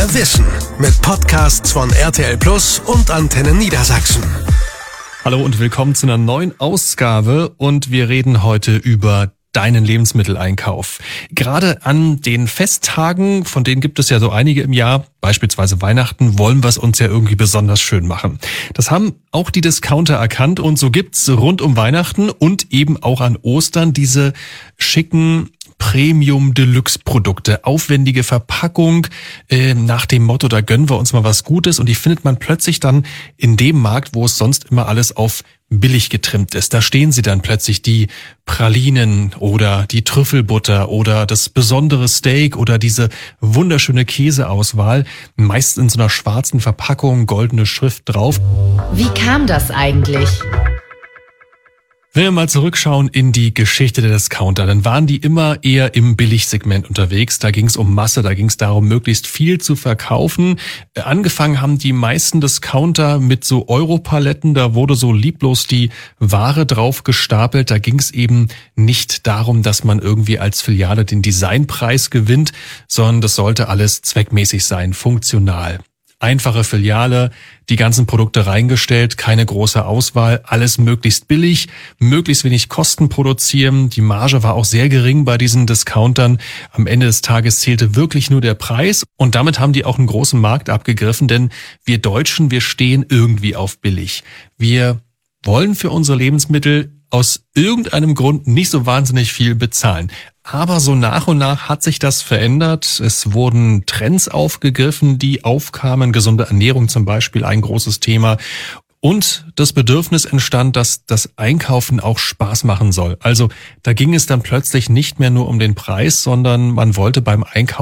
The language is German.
Mehr Wissen mit Podcasts von RTL Plus und Antenne Niedersachsen. Hallo und willkommen zu einer neuen Ausgabe und wir reden heute über deinen Lebensmitteleinkauf. Gerade an den Festtagen, von denen gibt es ja so einige im Jahr, beispielsweise Weihnachten, wollen wir es uns ja irgendwie besonders schön machen. Das haben auch die Discounter erkannt und so gibt's rund um Weihnachten und eben auch an Ostern diese schicken Premium-Deluxe-Produkte, aufwendige Verpackung, nach dem Motto, da gönnen wir uns mal was Gutes, und die findet man plötzlich dann in dem Markt, wo es sonst immer alles auf billig getrimmt ist. Da stehen sie dann plötzlich, die Pralinen oder die Trüffelbutter oder das besondere Steak oder diese wunderschöne Käseauswahl, meist in so einer schwarzen Verpackung, goldene Schrift drauf. Wie kam das eigentlich? Wenn wir mal zurückschauen in die Geschichte der Discounter, dann waren die immer eher im Billigsegment unterwegs. Da ging es um Masse, da ging es darum, möglichst viel zu verkaufen. Angefangen haben die meisten Discounter mit so Europaletten, da wurde so lieblos die Ware drauf gestapelt. Da ging es eben nicht darum, dass man irgendwie als Filiale den Designpreis gewinnt, sondern das sollte alles zweckmäßig sein, funktional. Einfache Filiale, die ganzen Produkte reingestellt, keine große Auswahl, alles möglichst billig, möglichst wenig Kosten produzieren. Die Marge war auch sehr gering bei diesen Discountern. Am Ende des Tages zählte wirklich nur der Preis und damit haben die auch einen großen Markt abgegriffen, denn wir Deutschen, wir stehen irgendwie auf billig. Wir wollen für unsere Lebensmittel aus irgendeinem Grund nicht so wahnsinnig viel bezahlen. Aber so nach und nach hat sich das verändert. Es wurden Trends aufgegriffen, die aufkamen. Gesunde Ernährung zum Beispiel, ein großes Thema. Und das Bedürfnis entstand, dass das Einkaufen auch Spaß machen soll. Also da ging es dann plötzlich nicht mehr nur um den Preis, sondern man wollte beim Einkaufen